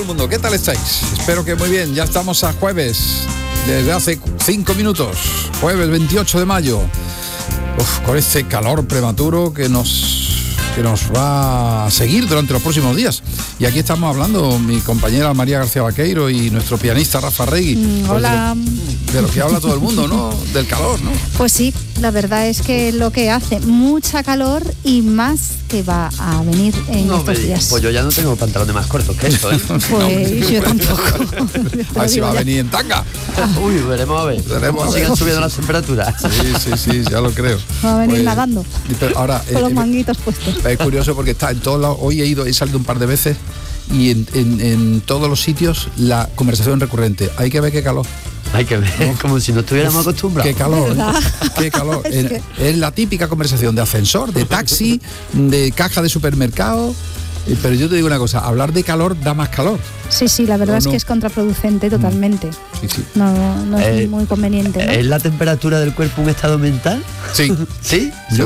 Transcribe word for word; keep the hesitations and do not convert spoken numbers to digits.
mundo, ¿qué tal estáis? Espero que muy bien, ya estamos a jueves, desde hace cinco minutos, jueves veintiocho de mayo, Uf, con este calor prematuro que nos, que nos va a seguir durante los próximos días. Y aquí estamos hablando, mi compañera María García Vaqueiro y nuestro pianista Rafa Regui. Mm, hola. De, de lo que habla todo el mundo, ¿no? Del calor, ¿no? Pues sí, la verdad es que lo que hace mucha calor y más que va a venir en no, estos me, días. Pues yo ya no tengo pantalones más cortos que eso, ¿eh? Pues no, yo tampoco. A ver si va a venir en tanga. Uy, veremos a ver. Veremos cómo a ver. sigan subiendo las temperaturas. Sí, sí, sí, ya lo creo. Va a venir Pues, nadando. Pero ahora, con eh, los eh, manguitos puestos. Es curioso porque está en todos lados. Hoy he ido, he salido un par de veces y en, en, en todos los sitios la conversación recurrente. Hay que ver qué calor. Hay que ver, como si no estuviéramos acostumbrados. Qué calor, ¿verdad? ¿eh? Qué calor. Es Es, que- es la típica conversación de ascensor, de taxi, de caja de supermercado. Eh, Pero yo te digo una cosa, hablar de calor da más calor. Sí, sí, la verdad ¿O es no? que es contraproducente totalmente. Sí, sí. No, no es Eh, muy conveniente, ¿no? ¿Es la temperatura del cuerpo un estado mental? Sí. ¿Sí? Yo